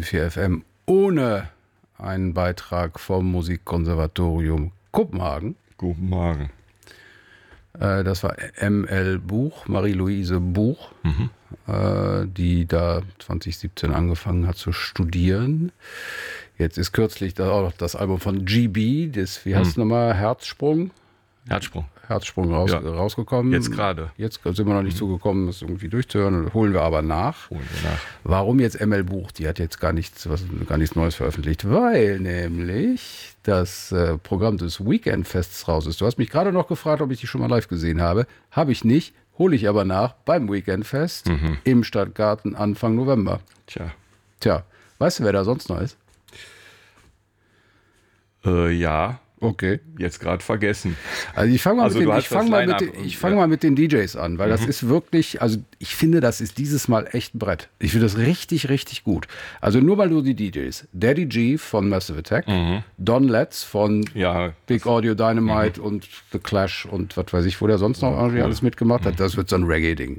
104 FM ohne einen Beitrag vom Musikkonservatorium Kopenhagen. Kopenhagen. Das war ML Buch, Marie-Louise Buch, die da 2017 angefangen hat zu studieren. Jetzt ist kürzlich da auch noch das Album von GB, das, wie heißt es nochmal, Herzsprung rausgekommen. Jetzt gerade. Jetzt sind wir noch nicht zugekommen, das irgendwie durchzuhören. Holen wir aber nach. Warum jetzt ML Buch? Die hat jetzt gar nichts Neues veröffentlicht, weil nämlich das Programm des Weekendfests raus ist. Du hast mich gerade noch gefragt, ob ich die schon mal live gesehen habe. Habe ich nicht, hole ich aber nach beim Weekendfest im Stadtgarten Anfang November. Tja, weißt du, wer da sonst noch ist? Ja. Okay. Jetzt gerade vergessen. Also ich fange mal mit den DJs an, weil das ist wirklich, also ich finde, das ist dieses Mal echt ein Brett. Ich finde das richtig, richtig gut. Also nur mal die DJs. Daddy G von Massive Attack, Don Letts von Big Audio Dynamite und The Clash und was weiß ich, wo der sonst noch irgendwie alles mitgemacht hat. Das wird so ein Reggae-Ding.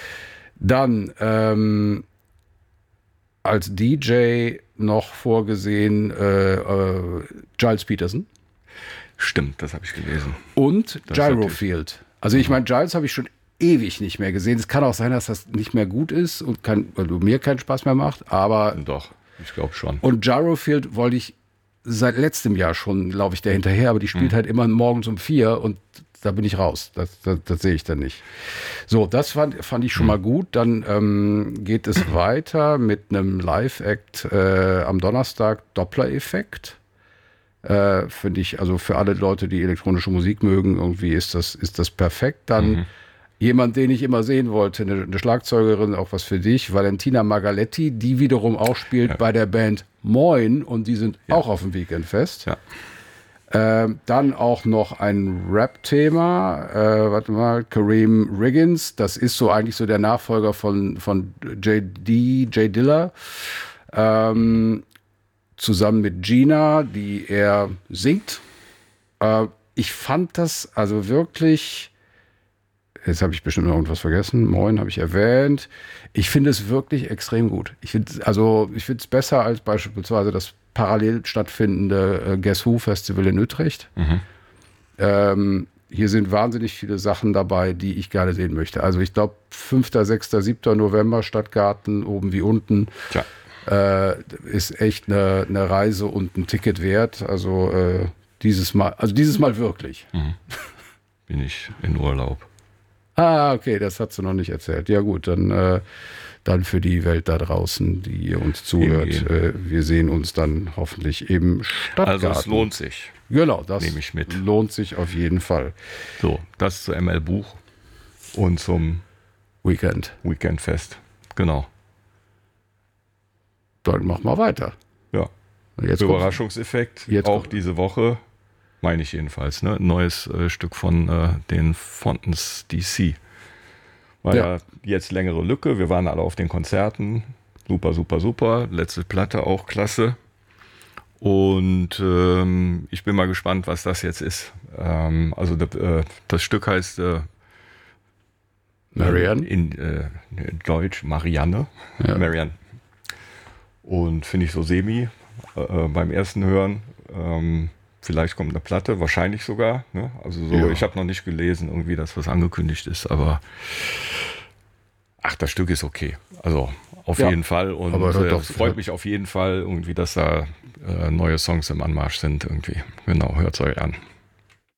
Dann als DJ noch vorgesehen Giles Peterson. Stimmt, das habe ich gelesen. Und Gyrofield. Also ich meine, Giles habe ich schon ewig nicht mehr gesehen. Es kann auch sein, dass das nicht mehr gut ist und mir keinen Spaß mehr macht, aber... Doch, ich glaube schon. Und Gyrofield wollte ich seit letztem Jahr schon, laufe ich da hinterher, aber die spielt halt immer morgens um 4 und da bin ich raus. Das sehe ich dann nicht. So, das fand ich schon mal gut. Dann geht es weiter mit einem Live-Act am Donnerstag, Doppler-Effekt. Finde ich, also für alle Leute, die elektronische Musik mögen, irgendwie ist das perfekt. Dann jemand, den ich immer sehen wollte, eine Schlagzeugerin, auch was für dich, Valentina Margaletti, die wiederum auch spielt bei der Band Moin und die sind auch auf dem Weekendfest. Dann auch noch ein Rap-Thema, Kareem Riggins, das ist so eigentlich so der Nachfolger von J Dilla. Zusammen mit Gina, die er singt. Ich fand das also wirklich, jetzt habe ich bestimmt noch irgendwas vergessen, Moin habe ich erwähnt. Ich finde es wirklich extrem gut. Ich finde es besser als beispielsweise das parallel stattfindende Guess Who Festival in Utrecht. Hier sind wahnsinnig viele Sachen dabei, die ich gerne sehen möchte. Also ich glaube 5., 6., 7. November Stadtgarten, oben wie unten. Ist echt eine Reise und ein Ticket wert. Also dieses Mal wirklich. Bin ich in Urlaub. Okay, das hast du noch nicht erzählt. Ja gut, dann für die Welt da draußen, die uns zuhört. Wir sehen uns dann hoffentlich im Stadtgarten. Also es lohnt sich. Genau, das nehme ich mit. Lohnt sich auf jeden Fall. So, das zu ML Buch und zum Weekendfest. Genau. Dann machen wir weiter. Ja. Jetzt Überraschungseffekt. Auch diese Woche, meine ich jedenfalls, ne? Neues Stück von den Fontaine's DC. War ja jetzt längere Lücke. Wir waren alle auf den Konzerten. Super, super, super. Letzte Platte auch klasse. Und ich bin mal gespannt, was das jetzt ist. Also das Stück heißt Marianne. In Deutsch Marianne. Marianne. Und finde ich so semi beim ersten Hören. Vielleicht kommt eine Platte, wahrscheinlich sogar. Ne? Also so, ich habe noch nicht gelesen, irgendwie, dass was angekündigt ist, aber das Stück ist okay. Also auf jeden Fall. Und es freut mich auf jeden Fall irgendwie, dass da neue Songs im Anmarsch sind irgendwie. Genau, hört es euch an.